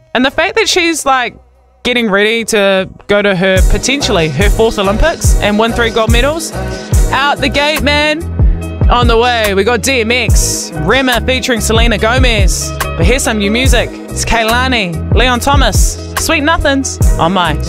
And the fact that she's like getting ready to go to potentially her 4th Olympics and win 3 gold medals. Out the gate, man. On the way, we got DMX, Rema featuring Selena Gomez. But here's some new music. It's Kehlani, Leon Thomas, Sweet Nothings on My.